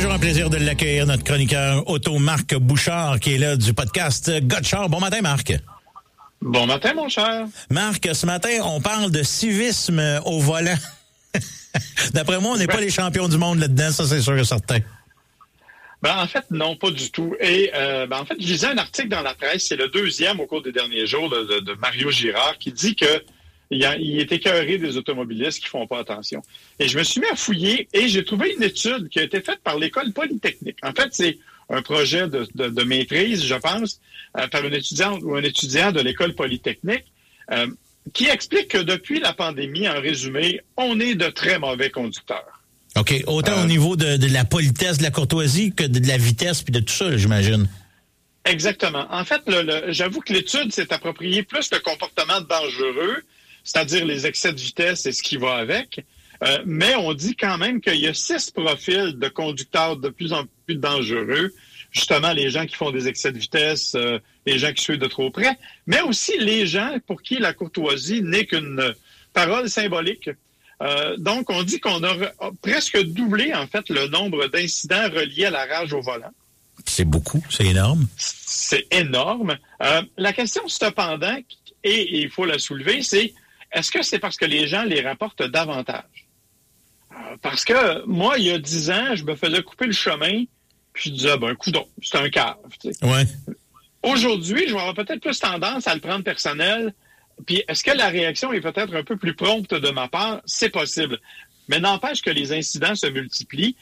Toujours un plaisir de l'accueillir, notre chroniqueur auto Marc Bouchard, qui est là du podcast Gotchard. Bon matin, Marc. Bon matin, mon cher. Marc, ce matin, on parle de civisme au volant. D'après moi, on n'est pas les champions du monde là-dedans, ça c'est sûr et certain. En fait, non, pas du tout. Et en fait, je lisais un article dans la presse, c'est le deuxième au cours des derniers jours de Mario Girard, qui dit que il est écœuré des automobilistes qui font pas attention. Et je me suis mis à fouiller et j'ai trouvé une étude qui a été faite par l'École polytechnique. En fait, c'est un projet de maîtrise, je pense, par une étudiante ou un étudiant de l'École polytechnique, qui explique que depuis la pandémie, en résumé, on est de très mauvais conducteurs. OK. Autant au niveau de la politesse, de la courtoisie que de la vitesse puis de tout ça, là, j'imagine. Exactement. En fait, j'avoue que l'étude s'est appropriée plus le comportement dangereux, c'est-à-dire les excès de vitesse et ce qui va avec. Mais on dit quand même qu'il y a 6 profils de conducteurs de plus en plus dangereux. Justement, les gens qui font des excès de vitesse, les gens qui suivent de trop près, mais aussi les gens pour qui la courtoisie n'est qu'une parole symbolique. Donc, on dit qu'on a presque doublé, en fait, le nombre d'incidents reliés à la rage au volant. C'est beaucoup, c'est énorme. C'est énorme. La question, cependant, et il faut la soulever, c'est est-ce que c'est parce que les gens les rapportent davantage? Parce que moi, il y a 10 ans, je me faisais couper le chemin, puis je disais, coudonc, c'est un cave. Tu sais. Ouais. Aujourd'hui, je vais avoir peut-être plus tendance à le prendre personnel. Puis est-ce que la réaction est peut-être un peu plus prompte de ma part? C'est possible. Mais n'empêche que les incidents se multiplient.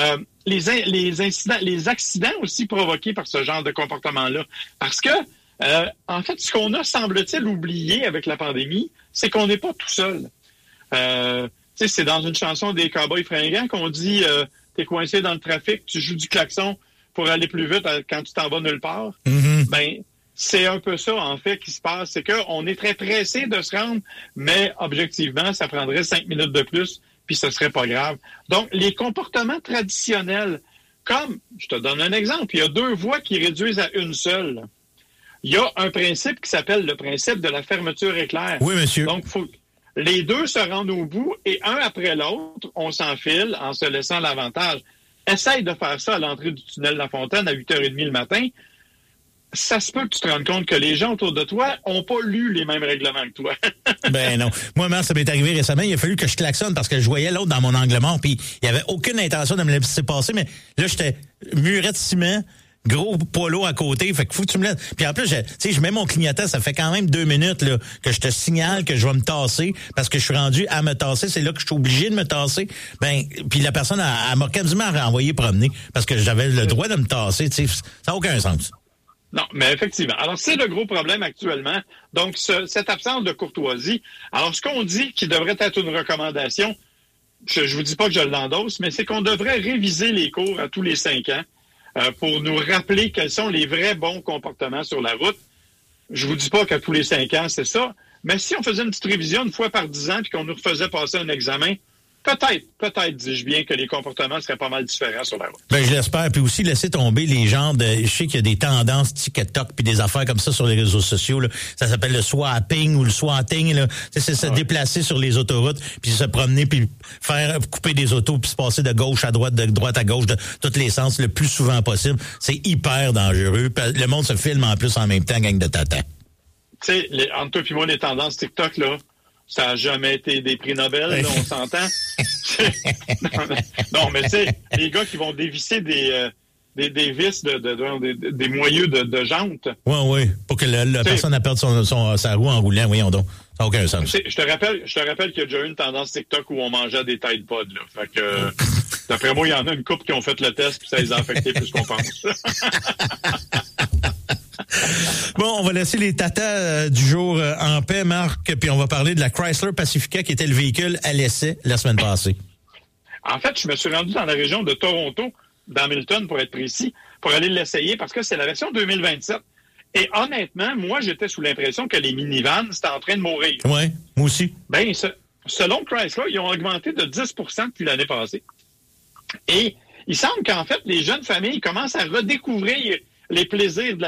Les accidents aussi provoqués par ce genre de comportement-là. Parce que, en fait, ce qu'on a, semble-t-il, oublié avec la pandémie, c'est qu'on n'est pas tout seul. C'est dans une chanson des Cowboys fringants qu'on dit t'es coincé dans le trafic, tu joues du klaxon pour aller plus vite quand tu t'en vas nulle part. Mm-hmm. C'est un peu ça, en fait, qui se passe. C'est qu'on est très pressé de se rendre, mais objectivement, ça prendrait 5 minutes de plus, puis ce serait pas grave. Donc, les comportements traditionnels, comme, je te donne un exemple, il y a 2 voies qui réduisent à une seule. Il y a un principe qui s'appelle le principe de la fermeture éclair. Oui, monsieur. Donc, les 2 se rendent au bout et un après l'autre, on s'enfile en se laissant l'avantage. Essaye de faire ça à l'entrée du tunnel La Fontaine à 8h30 le matin. Ça se peut que tu te rendes compte que les gens autour de toi n'ont pas lu les mêmes règlements que toi. Ben non. Moi, ça m'est arrivé récemment. Il a fallu que je klaxonne parce que je voyais l'autre dans mon angle mort. Puis il n'y avait aucune intention de me laisser passer. Mais là, j'étais muret de ciment, gros poids lourd à côté. Fait que faut que tu me laisses. Puis en plus, je mets mon clignotant. Ça fait quand même 2 minutes là, que je te signale que je vais me tasser parce que je suis rendu à me tasser. C'est là que je suis obligé de me tasser. Puis la personne elle m'a quasiment renvoyé promener parce que j'avais le droit de me tasser. Ça n'a aucun sens. Non, mais effectivement. Alors, c'est le gros problème actuellement. Donc, cette absence de courtoisie. Alors, ce qu'on dit qui devrait être une recommandation, je vous dis pas que je l'endosse, mais c'est qu'on devrait réviser les cours à tous les 5 ans pour nous rappeler quels sont les vrais bons comportements sur la route. Je vous dis pas qu'à tous les 5 ans, c'est ça. Mais si on faisait une petite révision une fois par 10 ans puis qu'on nous refaisait passer un examen, peut-être, dis-je bien, que les comportements seraient pas mal différents sur la route. Je l'espère. Puis aussi, laisser tomber les gens je sais qu'il y a des tendances TikTok puis des affaires comme ça sur les réseaux sociaux, là. Ça s'appelle le swapping ou le swatting, là. C'est se déplacer sur les autoroutes puis se promener puis faire couper des autos puis se passer de gauche à droite, de droite à gauche, de tous les sens le plus souvent possible. C'est hyper dangereux. Le monde se filme en plus en même temps, gang de tata. Tu sais, entre toi et moi, les tendances TikTok, là, ça n'a jamais été des prix Nobel, là, on s'entend. Non, mais tu sais, les gars qui vont dévisser des vis, des moyeux de jantes. Oui, pour que la personne ne perde sa roue en roulant, voyons donc. Ça n'a aucun sens. Je te rappelle qu'il y a déjà eu une tendance TikTok où on mangeait des Tide Pods, là. Fait que, d'après moi, il y en a une couple qui ont fait le test puis ça les a affectés plus qu'on pense. Bon, on va laisser les tatas du jour en paix, Marc, puis on va parler de la Chrysler Pacifica qui était le véhicule à l'essai la semaine passée. En fait, je me suis rendu dans la région de Toronto, dans Milton pour être précis, pour aller l'essayer parce que c'est la version 2027. Et honnêtement, moi, j'étais sous l'impression que les minivans, c'était en train de mourir. Oui, moi aussi. Selon Chrysler, ils ont augmenté de 10 % depuis l'année passée. Et il semble qu'en fait, les jeunes familles commencent à redécouvrir les plaisirs de la